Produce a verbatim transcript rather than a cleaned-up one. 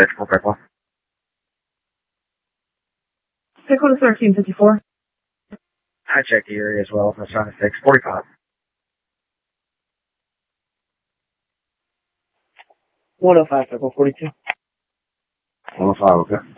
six, four five one. Dakota thirteen fifty-four. I checked the area as well for Sonic six, forty-five. one oh five, Circle forty-two. one oh five, okay.